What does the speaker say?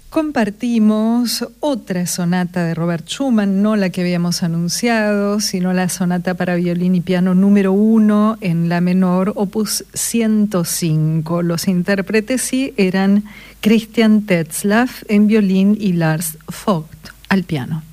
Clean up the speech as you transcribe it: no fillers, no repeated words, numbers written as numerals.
Compartimos otra sonata de Robert Schumann, no la que habíamos anunciado, sino la sonata para violín y piano número 1 en la menor, opus 105. Los intérpretes sí eran Christian Tetzlaff en violín y Lars Vogt al piano.